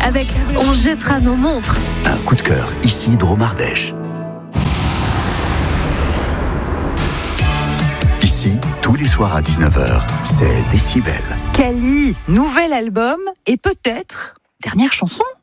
avec On jettera nos montres. Un coup de cœur, ici Dromardèche. Ici, tous les soirs à 19h, c'est Décibel. Cali, nouvel album et peut-être dernière chanson.